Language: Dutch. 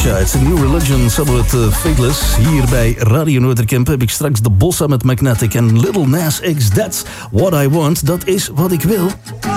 Ja, het is een New Religion samen met Faithless. Hier bij Radio Noorderkamp heb ik straks de Bossa met Magnetic en Little Nas X. That's what I want. Dat is wat ik wil.